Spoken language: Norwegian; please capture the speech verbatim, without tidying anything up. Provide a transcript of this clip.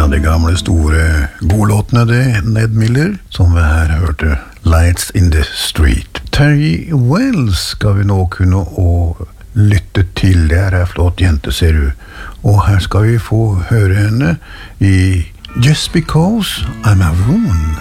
av de gamle store godlåtene det, Ned Miller, som vi her hørte, Lights in the Street. Terry Wells skal vi nå kunne å lytte til, det er en flott jente, ser du. Og her skal vi få høre henne i Just Because I'm a Woman.